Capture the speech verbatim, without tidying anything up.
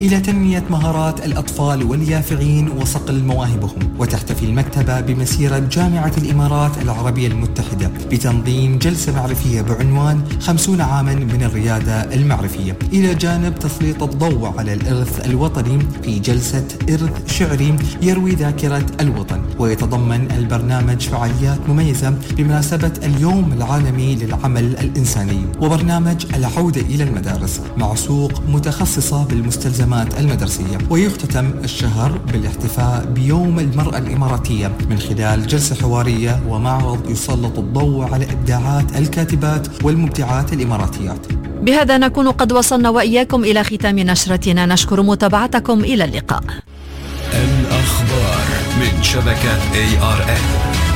إلى تنمية مهارات الأطفال واليافعين وصقل مواهبهم. وتحتفي المكتبة بمسيرة جامعة الإمارات العربية المتحدة بتنظيم جلسة معرفية بعنوان خمسون عاما من الريادة المعرفية، إلى جانب تسليط الضوء على الإرث الوطني في جلسة إرث شعري يروي ذاكرة الوطن. ويتضمن البرنامج فعاليات مميزة بمناسبة اليوم العالمي للعمل الإنساني، وبرنامج العودة إلى المدارس مع سوق متخصصة بالمستلزمات المدرسية. ويختتم الشهر بالاحتفاء بيوم المرأة الإماراتية من خلال جلسة حوارية ومعرض يسلط الضوء على إبداعات الكاتبات والمبدعات الإماراتيات. بهذا نكون قد وصلنا وإياكم إلى ختام نشرتنا. نشكر متابعتكم. إلى اللقاء. الأخبار من شبكة إيه آر إن.